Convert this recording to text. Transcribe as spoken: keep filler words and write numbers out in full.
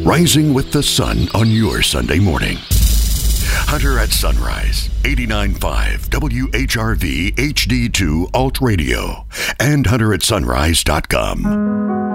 rising with the sun on your Sunday morning. Hunter at Sunrise, eighty-nine point five W H R V H D two Alt Radio, and hunter at sunrise dot com.